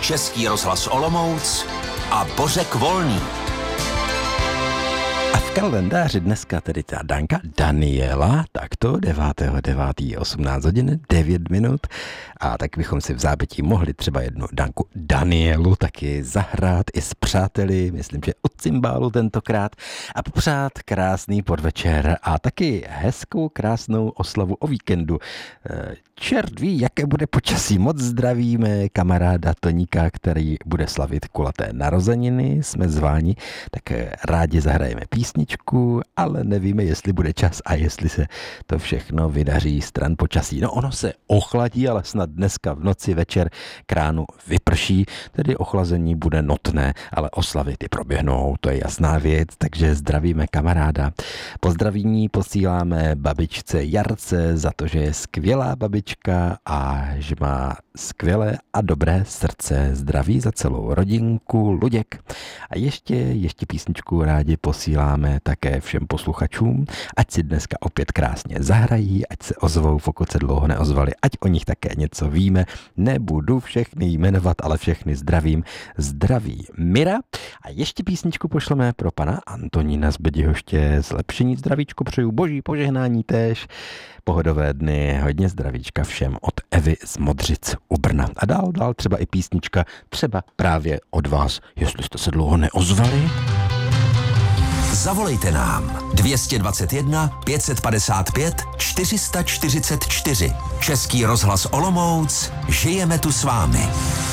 Český rozhlas Olomouc a Bořek Volný. A v kalendáři dneska tedy ta Danka Daniela, takto 9.9. 18 hodin 9 minut. A tak bychom si v zápětí mohli třeba jednu Danku Danielu taky zahrát i s přáteli, myslím, že od cymbálu tentokrát, a popřát krásný podvečer a taky hezkou, krásnou oslavu o víkendu. Čert ví, jaké bude počasí. Moc zdravíme kamaráda Toníka, který bude slavit kulaté narozeniny. Jsme zváni, tak rádi zahrajeme písničku, ale nevíme, jestli bude čas a jestli se to všechno vydaří stran počasí. No ono se ochladí, ale snad dneska v noci večer kránu vyprší, tedy ochlazení bude notné, ale oslavy ty proběhnou, to je jasná věc, takže zdravíme kamaráda. Pozdravění posíláme babičce Jarce za to, že je skvělá babička a že má skvělé a dobré srdce. Zdraví za celou rodinku, Luděk. A ještě písničku rádi posíláme také všem posluchačům, ať si dneska opět krásně zahrají, ať se ozvou, pokud se dlouho neozvali, ať o nich také něco víme. Nebudu všechny jmenovat, ale všechny zdravím. Zdraví Mira. A ještě písničku pošleme pro pana Antonína z Bedihoště. Zlepšení zdravíčko přeju, boží požehnání též. Pohodové dny, hodně zdravíčka všem od Evy z Modřic u Brna. A dál třeba i písnička, třeba právě od vás, jestli jste se dlouho neozvali. Zavolejte nám 221 555 444. Český rozhlas Olomouc, žijeme tu s vámi.